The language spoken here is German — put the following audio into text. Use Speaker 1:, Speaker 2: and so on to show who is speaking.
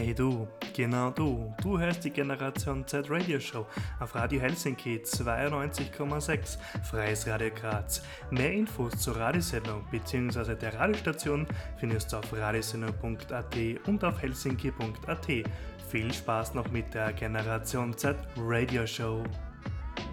Speaker 1: Hey du, genau du hörst die Generation Z Radio Show auf Radio Helsinki 92,6, Freies Radio Graz. Mehr Infos zur Radiosendung bzw. der Radiostation findest du auf radiosendung.at und auf helsinki.at. Viel Spaß noch mit der Generation Z Radio Show.